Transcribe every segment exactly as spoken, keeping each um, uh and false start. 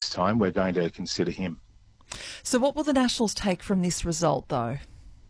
next time, we're going to consider him. So what will the Nationals take from this result, though?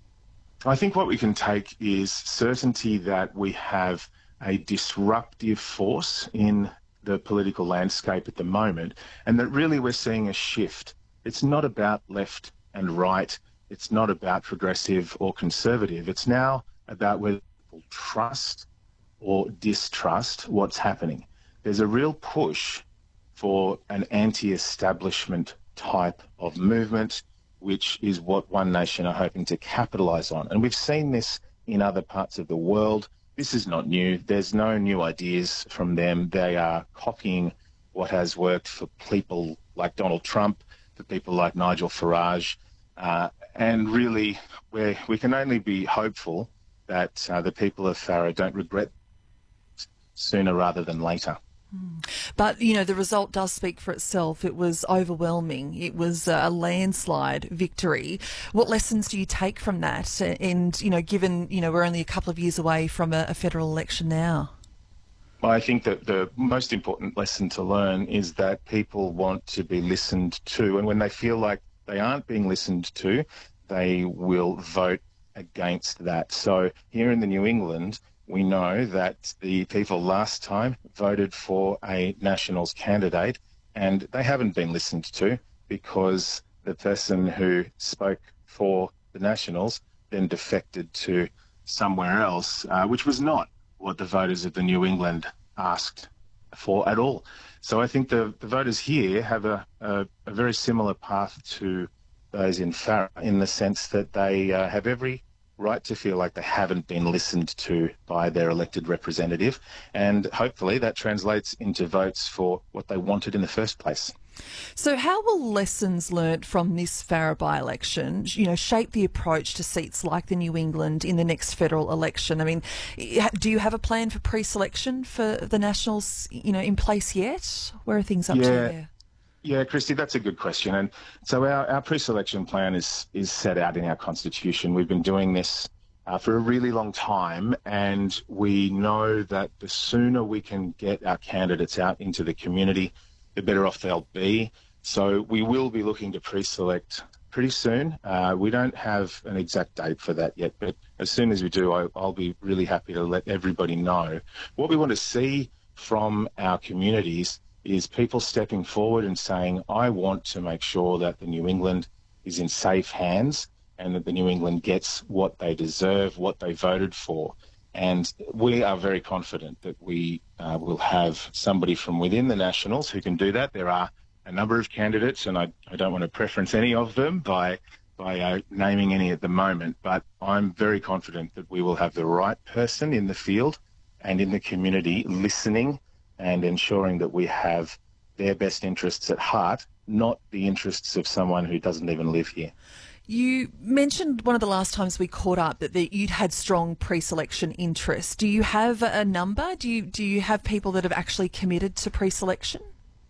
I think what we can take is certainty that we have a disruptive force in the political landscape at the moment, and that really we're seeing a shift. It's not about left and right. It's not about progressive or conservative. It's now about whether people trust or distrust what's happening. There's a real push for an anti-establishment type of movement, which is what One Nation are hoping to capitalise on. And we've seen this in other parts of the world. This is not new. There's no new ideas from them. They are copying what has worked for people like Donald Trump, for people like Nigel Farage, uh, and really we're, we can only be hopeful that uh, the people of Farah don't regret sooner rather than later. But, you know, the result does speak for itself. It was overwhelming. It was a landslide victory. What lessons do you take from that? And, you know, given, you know, we're only a couple of years away from a, a federal election now. Well, I think that the most important lesson to learn is that people want to be listened to. And when they feel like they aren't being listened to, they will vote against that. So here in the New England, we know that the people last time voted for a Nationals candidate and they haven't been listened to because the person who spoke for the Nationals then defected to somewhere else, uh, which was not what the voters of the New England asked for at all. So I think the, the voters here have a, a, a very similar path to those in Farah in the sense that they uh, have every right to feel like they haven't been listened to by their elected representative, and hopefully that translates into votes for what they wanted in the first place. So how will lessons learnt from this Farah by-election, you know, shape the approach to seats like the New England in the next federal election? I mean, do you have a plan for pre-selection for the Nationals, you know, in place yet? Where are things up yeah. to there? Yeah, Christy, that's a good question. And so our, our pre-selection plan is is set out in our constitution. We've been doing this uh, for a really long time, and we know that the sooner we can get our candidates out into the community, the better off they'll be. So we will be looking to pre-select pretty soon. Uh, we don't have an exact date for that yet, but as soon as we do, I, I'll be really happy to let everybody know. What we want to see from our communities is people stepping forward and saying, I want to make sure that the New England is in safe hands and that the New England gets what they deserve, what they voted for. And we are very confident that we uh, will have somebody from within the Nationals who can do that. There are a number of candidates, and I, I don't want to preference any of them by, by uh, naming any at the moment, but I'm very confident that we will have the right person in the field and in the community listening and ensuring that we have their best interests at heart, not the interests of someone who doesn't even live here. You mentioned one of the last times we caught up that the, you'd had strong pre-selection interest. Do you have a number? Do you do you have people that have actually committed to pre-selection?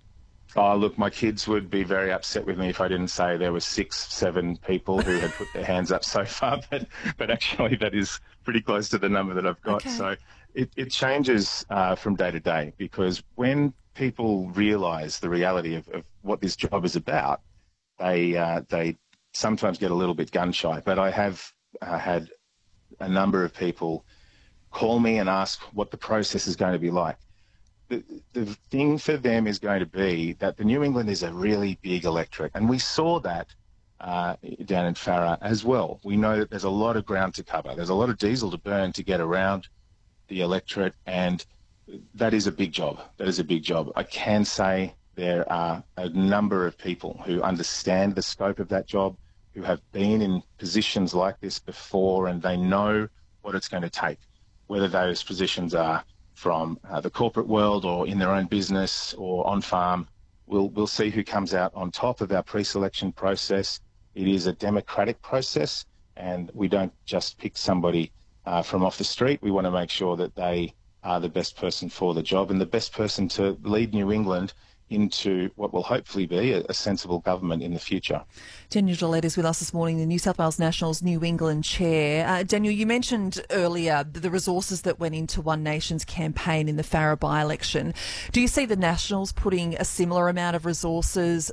Oh, look, my kids would be very upset with me if I didn't say there were six, seven people who had put their hands up so far, but, but actually that is pretty close to the number that I've got. Okay. So it, it changes uh, from day to day, because when people realise the reality of, of what this job is about, they uh, they sometimes get a little bit gun-shy. But I have uh, had a number of people call me and ask what the process is going to be like. The, the thing for them is going to be that the New England is a really big electorate, and we saw that uh, down in Farah as well. We know that there's a lot of ground to cover. There's a lot of diesel to burn to get around the electorate, and that is a big job. That is a big job. I can say there are a number of people who understand the scope of that job, who have been in positions like this before, and they know what it's going to take, whether those positions are from uh, the corporate world or in their own business or on farm. We'll, we'll see who comes out on top of our pre-selection process. It is a democratic process, and we don't just pick somebody uh, from off the street. We want to make sure that they are the best person for the job and the best person to lead New England into what will hopefully be a, a sensible government in the future. Daniel Gillette is with us this morning, the New South Wales Nationals New England chair. Uh, Daniel, you mentioned earlier the resources that went into One Nation's campaign in the Farah by-election. Do you see the Nationals putting a similar amount of resources